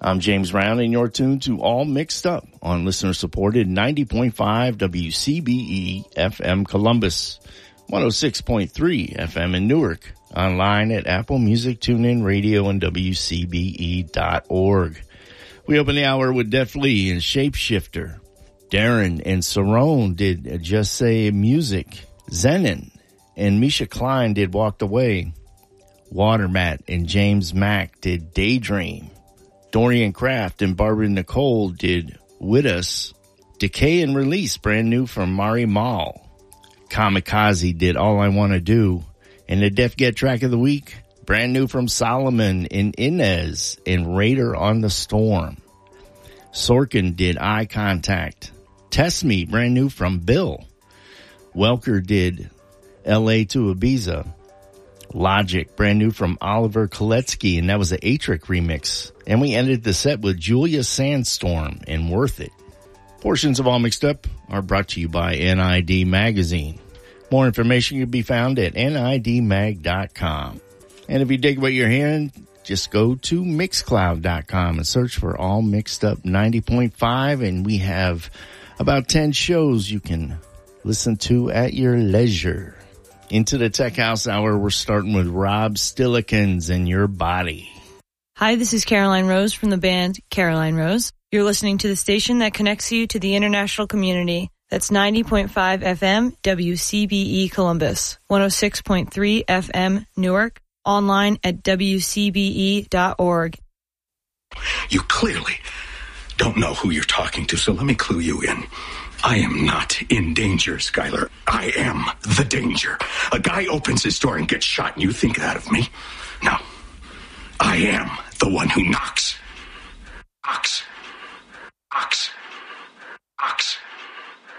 I'm James Brown, and you're tuned to All Mixed Up on listener-supported 90.5 WCBE FM Columbus, 106.3 FM in Newark, online at Apple Music, TuneIn Radio, and WCBE.org. We open the hour with Def Lee and Shapeshifter. Darren and Cerrone did Just Say Music. Zenon and Misha Klein did Walked Away. Watermat and James Mack did Daydream. Dorian Kraft and Barbara Nicole did With Us. Decay and Release, brand new from Mari Mal. Kamikaze did All I Want to Do. And the Def Get track of the week, brand new from Solomon and Inez and Raider on the Storm. Sorkin did Eye Contact. Test Me, brand new from Bill. Welker did LA to Ibiza. Logic, brand new from Oliver Koletsky, and that was the Atric remix. And we ended the set with Julia Sandstorm and Worth It. Portions of All Mixed Up are brought to you by NID Magazine. More information can be found at nidmag.com. And if you dig what you're hearing, just go to Mixcloud.com and search for All Mixed Up 90.5, and we have about 10 shows you can listen to at your leisure. Into the Tech House Hour, we're starting with Rob Stillikens and Your Body. Hi, this is Caroline Rose from the band Caroline Rose. You're listening to the station that connects you to the international community. That's 90.5 FM, WCBE Columbus, 106.3 FM Newark, online at WCBE.org. You clearly don't know who you're talking to, so let me clue you in. I am not in danger, Skylar. I am the danger. A guy opens his door and gets shot, and you think that of me? No. I am the one who knocks. Knocks.